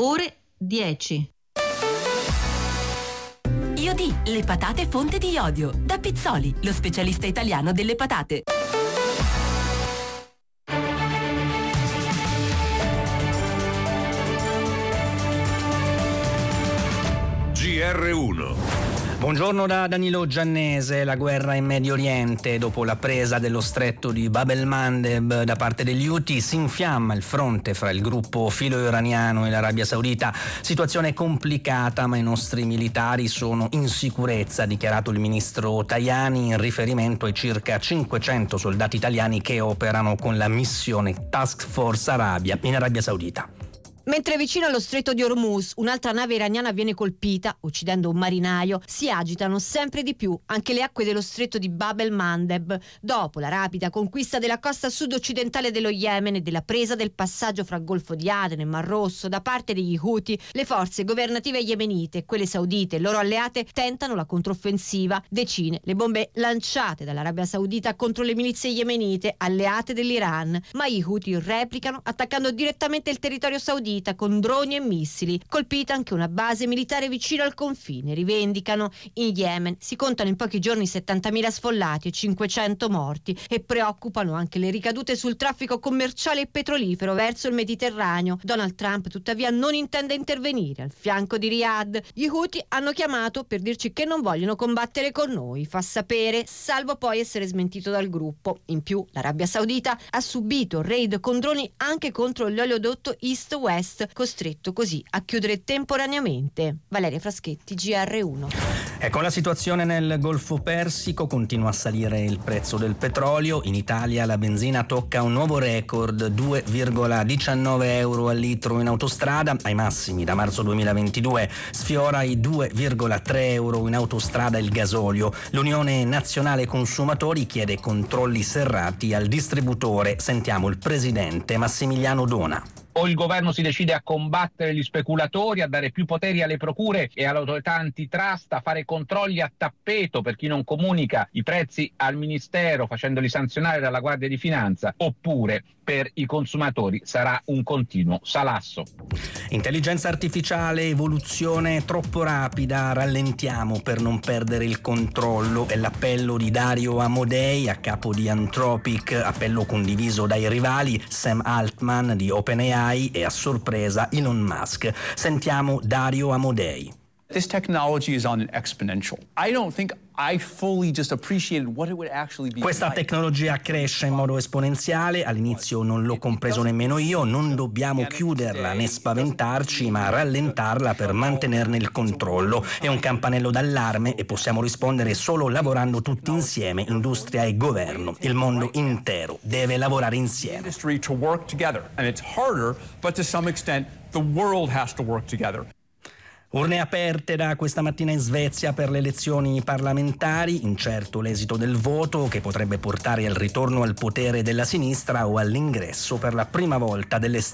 ore 10. Iodi, le patate fonte di iodio. Da Pizzoli, lo specialista italiano delle patate. GR1. Buongiorno da Danilo Giannese. La guerra in Medio Oriente, dopo la presa dello stretto di Bab el-Mandeb da parte degli Houthi, si infiamma il fronte fra il gruppo filo-iraniano e l'Arabia Saudita. Situazione complicata, ma i nostri militari sono in sicurezza, ha dichiarato il ministro Tajani in riferimento ai circa 500 soldati italiani che operano con la missione Task Force Arabia in Arabia Saudita. Mentre vicino allo stretto di Hormuz un'altra nave iraniana viene colpita, uccidendo un marinaio, si agitano sempre di più anche le acque dello stretto di Bab el-Mandeb, dopo la rapida conquista della costa sud-occidentale dello Yemen e della presa del passaggio fra Golfo di Aden e Mar Rosso da parte degli Houthi. Le forze governative yemenite e quelle saudite e loro alleate tentano la controffensiva. Decine le bombe lanciate dall'Arabia Saudita contro le milizie yemenite, alleate dell'Iran, ma gli Houthi replicano attaccando direttamente il territorio saudita con droni e missili. Colpita anche una base militare vicino al confine, rivendicano. In Yemen si contano in pochi giorni 70.000 sfollati e 500 morti e preoccupano anche le ricadute sul traffico commerciale e petrolifero verso il Mediterraneo. Donald Trump tuttavia non intende intervenire al fianco di Riyadh. Gli Houthi hanno chiamato per dirci che non vogliono combattere con noi, fa sapere, salvo poi essere smentito dal gruppo. In più l'Arabia Saudita ha subito raid con droni anche contro l'oleodotto East-West, costretto così a chiudere temporaneamente. Valeria Fraschetti, GR1. Con la situazione nel Golfo Persico continua a salire il prezzo del petrolio. In Italia la benzina tocca un nuovo record, 2,19 euro al litro in autostrada, ai massimi da marzo 2022. Sfiora i 2,3 euro in autostrada il gasolio. L'Unione Nazionale Consumatori chiede controlli serrati al distributore. Sentiamo il presidente Massimiliano Dona. O il governo si decide a combattere gli speculatori, a dare più poteri alle procure e all'autorità antitrust, a fare controlli a tappeto per chi non comunica i prezzi al ministero facendoli sanzionare dalla Guardia di Finanza, oppure per i consumatori sarà un continuo salasso. Intelligenza artificiale, evoluzione troppo rapida, rallentiamo per non perdere il controllo. È l'appello di Dario Amodei, a capo di Anthropic, appello condiviso dai rivali Sam Altman di OpenAI e a sorpresa Elon Musk. Sentiamo Dario Amodei. This technology is on an exponential. I don't think I fully just appreciated what it would actually be. Questa tecnologia cresce in modo esponenziale, all'inizio non l'ho compreso nemmeno io, non dobbiamo chiuderla né spaventarci, ma rallentarla per mantenerne il controllo. È un campanello d'allarme e possiamo rispondere solo lavorando tutti insieme, industria e governo. Il mondo intero deve lavorare insieme. Industry to work together, and it's harder, but to some extent the world has to work together. Urne aperte da questa mattina in Svezia per le elezioni parlamentari, incerto l'esito del voto che potrebbe portare al ritorno al potere della sinistra o all'ingresso per la prima volta